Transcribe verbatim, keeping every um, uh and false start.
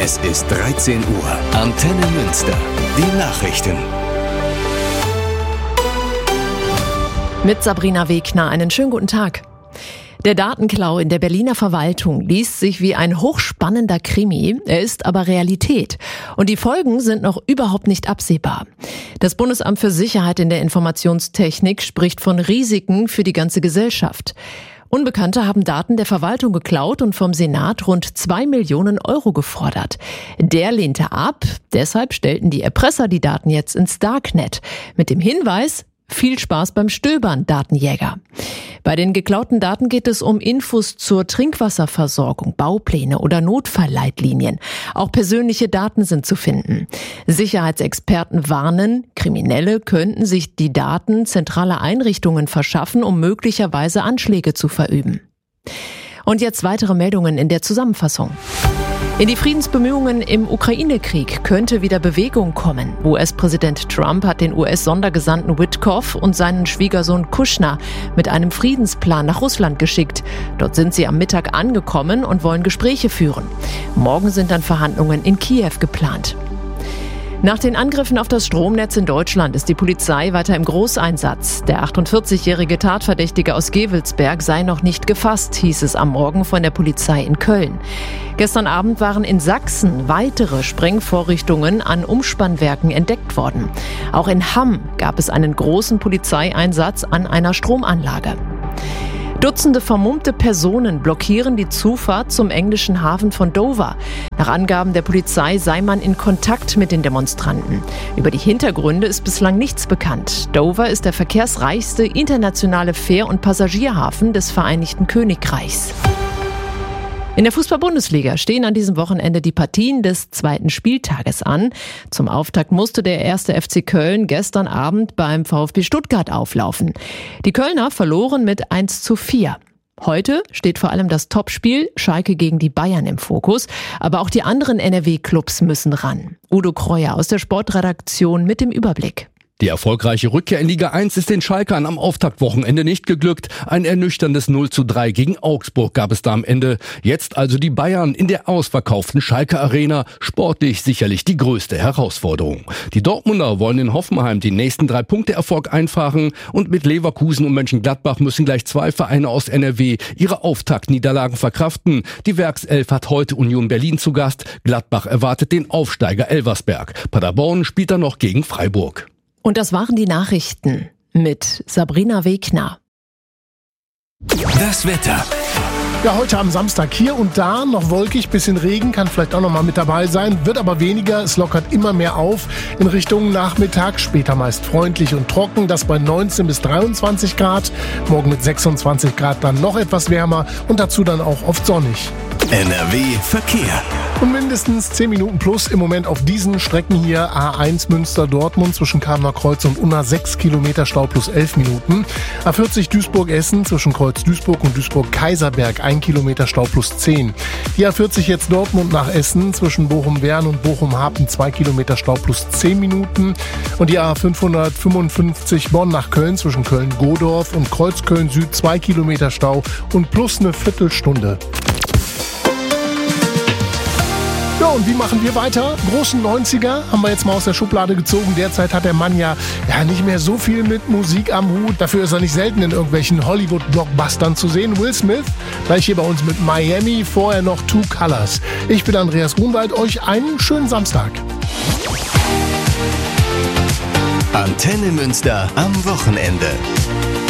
Es ist dreizehn Uhr. Antenne Münster. Die Nachrichten. Mit Sabrina Wegner einen schönen guten Tag. Der Datenklau in der Berliner Verwaltung liest sich wie ein hochspannender Krimi. Er ist aber Realität. Und die Folgen sind noch überhaupt nicht absehbar. Das Bundesamt für Sicherheit in der Informationstechnik spricht von Risiken für die ganze Gesellschaft. Unbekannte haben Daten der Verwaltung geklaut und vom Senat rund zwei Millionen Euro gefordert. Der lehnte ab. Deshalb stellten die Erpresser die Daten jetzt ins Darknet. Mit dem Hinweis: viel Spaß beim Stöbern, Datenjäger. Bei den geklauten Daten geht es um Infos zur Trinkwasserversorgung, Baupläne oder Notfallleitlinien. Auch persönliche Daten sind zu finden. Sicherheitsexperten warnen, Kriminelle könnten sich die Daten zentraler Einrichtungen verschaffen, um möglicherweise Anschläge zu verüben. Und jetzt weitere Meldungen in der Zusammenfassung. In die Friedensbemühungen im Ukraine-Krieg könnte wieder Bewegung kommen. U S-Präsident Trump hat den U S-Sondergesandten Witkoff und seinen Schwiegersohn Kushner mit einem Friedensplan nach Russland geschickt. Dort sind sie am Mittag angekommen und wollen Gespräche führen. Morgen sind dann Verhandlungen in Kiew geplant. Nach den Angriffen auf das Stromnetz in Deutschland ist die Polizei weiter im Großeinsatz. Der achtundvierzigjährige Tatverdächtige aus Gevelsberg sei noch nicht gefasst, hieß es am Morgen von der Polizei in Köln. Gestern Abend waren in Sachsen weitere Sprengvorrichtungen an Umspannwerken entdeckt worden. Auch in Hamm gab es einen großen Polizeieinsatz an einer Stromanlage. Dutzende vermummte Personen blockieren die Zufahrt zum englischen Hafen von Dover. Nach Angaben der Polizei sei man in Kontakt mit den Demonstranten. Über die Hintergründe ist bislang nichts bekannt. Dover ist der verkehrsreichste internationale Fähr- und Passagierhafen des Vereinigten Königreichs. In der Fußball-Bundesliga stehen an diesem Wochenende die Partien des zweiten Spieltages an. Zum Auftakt musste der erste F C Köln gestern Abend beim VfB Stuttgart auflaufen. Die Kölner verloren mit eins zu vier. Heute steht vor allem das Topspiel Schalke gegen die Bayern im Fokus. Aber auch die anderen N R W-Clubs müssen ran. Udo Kreuer aus der Sportredaktion mit dem Überblick. Die erfolgreiche Rückkehr in Liga eins ist den Schalkern am Auftaktwochenende nicht geglückt. Ein ernüchterndes null zu drei gegen Augsburg gab es da am Ende. Jetzt also die Bayern in der ausverkauften Schalke Arena. Sportlich sicherlich die größte Herausforderung. Die Dortmunder wollen in Hoffenheim den nächsten drei Punkte Erfolg einfahren. Und mit Leverkusen und Mönchengladbach müssen gleich zwei Vereine aus N R W ihre Auftaktniederlagen verkraften. Die Werkself hat heute Union Berlin zu Gast. Gladbach erwartet den Aufsteiger Elversberg. Paderborn spielt dann noch gegen Freiburg. Und das waren die Nachrichten mit Sabrina Wegner. Das Wetter. Ja, heute am Samstag hier und da noch wolkig, bisschen Regen, kann vielleicht auch noch mal mit dabei sein, wird aber weniger, es lockert immer mehr auf in Richtung Nachmittag, später meist freundlich und trocken, das bei neunzehn bis dreiundzwanzig Grad, morgen mit sechsundzwanzig Grad dann noch etwas wärmer und dazu dann auch oft sonnig. N R W Verkehr. Und mindestens zehn Minuten plus im Moment auf diesen Strecken hier. A eins Münster-Dortmund zwischen Kamener Kreuz und Unna sechs Kilometer Stau plus elf Minuten. A vierzig Duisburg-Essen zwischen Kreuz Duisburg und Duisburg-Kaiserberg ein Kilometer Stau plus zehn. Die A vierzig jetzt Dortmund nach Essen zwischen Bochum-Wern und Bochum-Hapen zwei Kilometer Stau plus zehn Minuten. Und die A fünfhundertfünfundfünfzig Bonn nach Köln zwischen Köln-Godorf und Kreuzköln-Süd zwei Kilometer Stau und plus eine Viertelstunde. Ja, und wie machen wir weiter? Großen neunziger haben wir jetzt mal aus der Schublade gezogen. Derzeit hat der Mann ja, ja nicht mehr so viel mit Musik am Hut. Dafür ist er nicht selten in irgendwelchen Hollywood-Blockbustern zu sehen. Will Smith, gleich hier bei uns mit Miami, vorher noch Two Colors. Ich bin Andreas Grunwald, euch einen schönen Samstag. Antenne Münster am Wochenende.